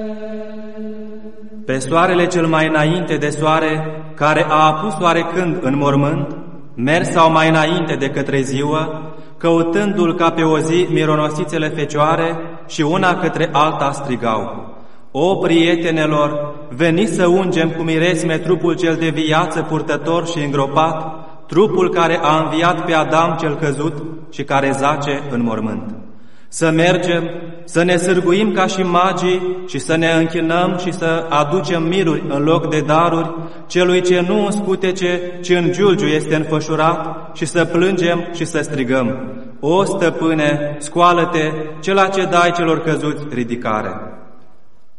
Pe soarele cel mai înainte de soare, care a apus oarecând în mormânt, mers sau mai înainte de către ziua, căutându-l ca pe o zi mironosițele fecioare și una către alta strigau: O, prietenelor, veniți să ungem cu miresme trupul cel de viață purtător și îngropat, trupul care a înviat pe Adam cel căzut și care zace în mormânt. Să mergem, să ne sârguim ca și magii și să ne închinăm și să aducem miruri în loc de daruri celui ce nu în scutece, ci în giulgiu este înfășurat, și să plângem și să strigăm: O, stăpâne, scoală-te, cela ce dai celor căzuți ridicare!